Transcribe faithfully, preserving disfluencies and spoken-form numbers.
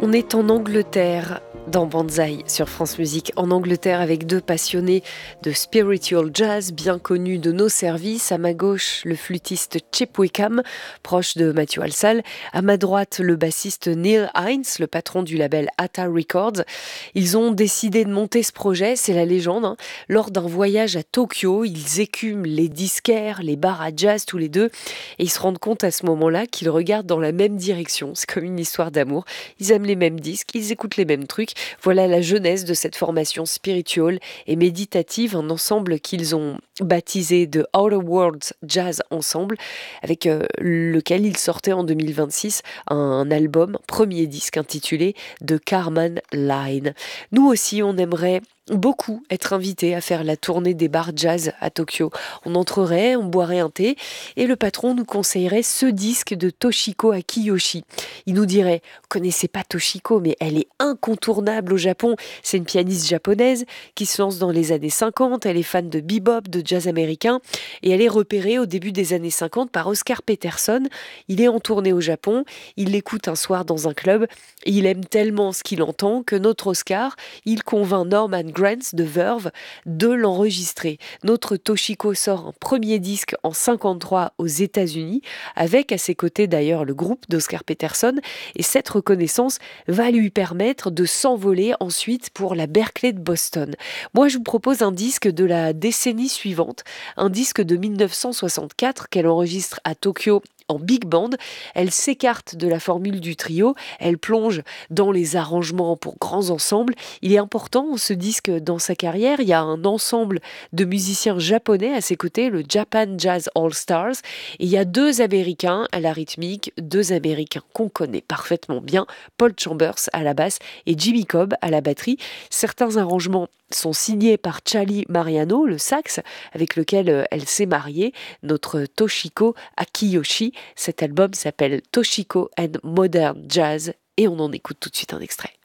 On est en Angleterre, dans Banzai, sur France Musique, en Angleterre avec deux passionnés de spiritual jazz bien connus de nos services. À ma gauche, le flûtiste Chip Wickham, proche de Matthew Halsall. À ma droite, le bassiste Neil Hines, le patron du label Atta Records. Ils ont décidé de monter ce projet, c'est la légende, hein. Lors d'un voyage à Tokyo, ils écument les disquaires, les bars à jazz tous les deux, et ils se rendent compte à ce moment-là qu'ils regardent dans la même direction. C'est comme une histoire d'amour. Ils aiment les mêmes disques, ils écoutent les mêmes trucs. Voilà la genèse de cette formation spirituelle et méditative, un ensemble qu'ils ont baptisé de Outer Worlds Jazz Ensemble, avec euh, lequel ils sortaient en deux mille vingt-six un album, un premier disque intitulé The Carman Line. Nous aussi, on aimerait beaucoup être invités à faire la tournée des bars jazz à Tokyo. On entrerait, on boirait un thé et le patron nous conseillerait ce disque de Toshiko Akiyoshi. Il nous dirait, vous connaissez pas Toshiko, mais elle est incontournable au Japon. C'est une pianiste japonaise qui se lance dans les années cinquante. Elle est fan de bebop, de jazz américain et elle est repérée au début des années cinquante par Oscar Peterson. Il est en tournée au Japon, il l'écoute un soir dans un club et il aime tellement ce qu'il entend que notre Oscar, il convainc Norman Granz de Verve de l'enregistrer. Notre Toshiko sort un premier disque en cinquante-trois aux États-Unis, avec à ses côtés d'ailleurs le groupe d'Oscar Peterson, et cette reconnaissance va lui permettre de s'envoler ensuite pour la Berklee de Boston. Moi, je vous propose un disque de la décennie suivante, un disque de dix-neuf cent soixante-quatre qu'elle enregistre à Tokyo en big band. Elle s'écarte de la formule du trio, elle plonge dans les arrangements pour grands ensembles. Il est important, ce disque, dans sa carrière. Il y a un ensemble de musiciens japonais à ses côtés, le Japan Jazz All Stars. Et il y a deux Américains à la rythmique, deux Américains qu'on connaît parfaitement bien, Paul Chambers à la basse et Jimmy Cobb à la batterie. Certains arrangements sont signés par Charlie Mariano, le sax, avec lequel elle s'est mariée, notre Toshiko Akiyoshi. Cet album s'appelle Toshiko and Modern Jazz et on en écoute tout de suite un extrait.